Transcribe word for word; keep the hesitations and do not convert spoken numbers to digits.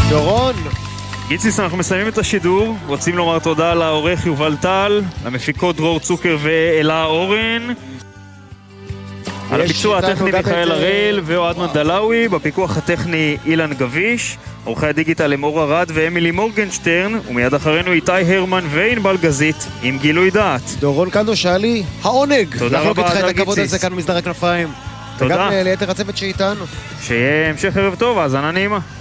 דורון. גיציס, אנחנו מסיימים את השידור, רוצים לומר תודה לעורך יובל טל, למפיקות דרור צוקר ואלה אורן, על הביצוע הטכני מיכאל הראל ואוהד מנדלאוי, בפיקוח הטכני אילן גביש, עורכי הדיגיטל אמור ארד ואמילי מורגנשטרן, ומיד אחרינו איתי הרמן וענבל גזית עם גילוי דעת. דורון קנדושלי, העונג. תודה רבה, לחלוק איתך את הכבוד הזה כאן במסדר הכנפיים. תודה. וגם ליתר הצוות שאיתנו. שיהיה המשך ערב טוב, האזנה נעימה.